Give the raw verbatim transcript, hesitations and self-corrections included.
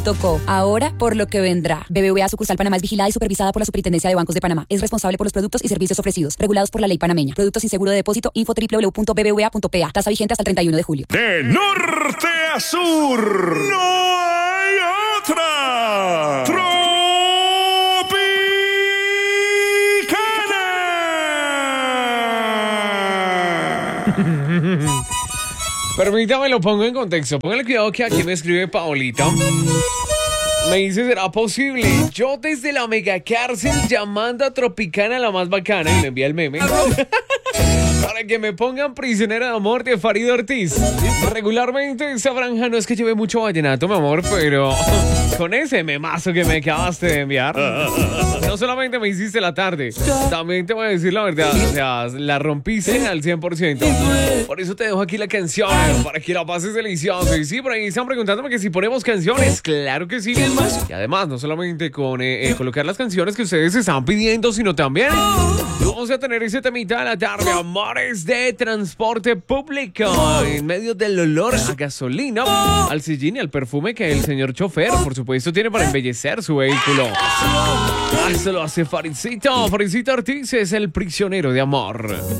punto co. Ahora, por lo que vendrá. B B V A Sucursal Panamá es vigilada y supervisada por la Superintendencia de Bancos de Panamá. Es responsable por los productos y servicios ofrecidos, regulados por la ley panameña. Productos sin seguro de depósito. Info doble u doble u doble u punto b b v a punto p a. Tasa vigente hasta el treinta y uno de julio. De norte a sur, no hay otra. Tropicana. Permítame, lo pongo en contexto. Póngale cuidado que aquí me escribe Paolita. Me dice, ¿será posible? Yo desde la mega cárcel llamando a Tropicana la más bacana. Y me envía el meme. Para que me pongan prisionera de amor de Farid Ortiz. Regularmente esa franja no es que lleve mucho vallenato, mi amor, pero con ese memazo que me acabaste de enviar, no solamente me hiciste la tarde, también te voy a decir la verdad, o sea, la rompiste al cien por ciento. Por eso te dejo aquí la canción, para que la pases delicioso. Y sí, por ahí están preguntándome que si ponemos canciones. Claro que sí. Y además, no solamente con eh, eh, colocar las canciones que ustedes están pidiendo, sino también vamos a tener ese temita de la tarde, amores de transporte público, en medio del olor a gasolina, al sillín y al perfume que el señor chofer, por supuesto, tiene para embellecer su vehículo. Ah, eso lo hace Faridcito. Faridcito Ortiz es el prisionero de amor.